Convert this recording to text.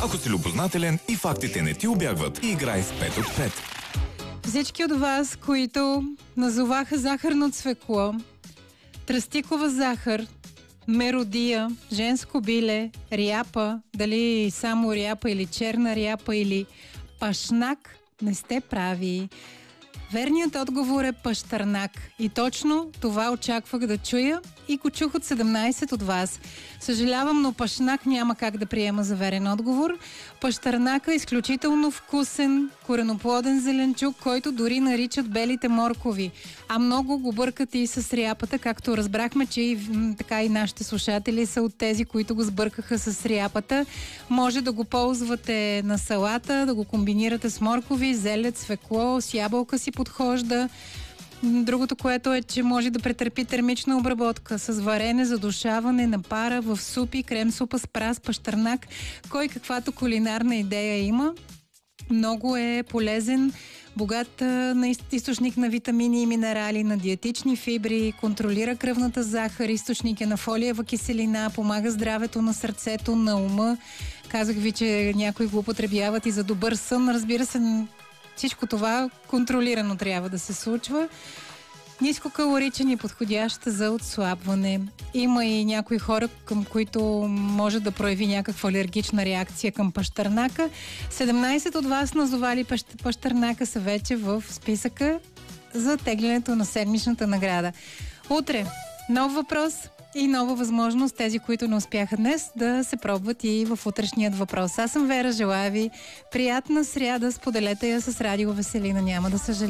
Ако си любознателен и фактите не ти убягват, играй с 5 от 5. Всички от вас, които назоваха захарно цвекло, тръстикова захар, меродия, женско биле, ряпа, дали само ряпа или черна ряпа или пашнак, не сте прави. Верният отговор е пащърнак. И точно това очаквах да чуя и го чух от 17 от вас. Съжалявам, но пашнак няма как да приема за верен отговор. Пащърнака е изключително вкусен, кореноплоден зеленчук, който дори наричат белите моркови. А много го бъркат и с ряпата, както разбрахме, че и, така и нашите слушатели са от тези, които го сбъркаха с ряпата. Може да го ползвате на салата, да го комбинирате с моркови, зелет, свекло, с ябълка си подхожда. Другото, което е, че може да претърпи термична обработка с варене, задушаване на пара в супи, крем-супа с прас, пащърнак. Кой каквато кулинарна идея има. Много е полезен, богат на източник на витамини и минерали, на диетични фибри, контролира кръвната захар, източник е на фолиева киселина, помага здравето на сърцето, на ума. Казах ви, че някои го употребяват и за добър сън. Разбира се, всичко това контролирано трябва да се случва. Нискокалоричен и подходящ за отслабване. Има и някои хора, към които може да прояви някаква алергична реакция към пащърнака. 17 от вас назовали пащърнака са вече в списъка за теглянето на седмичната награда. Утре нов въпрос и нова възможност тези, които не успяха днес, да се пробват и в утрешният въпрос. Аз съм Вера, желая ви приятна сряда, споделете я с Радио Веселина, няма да съжалявате.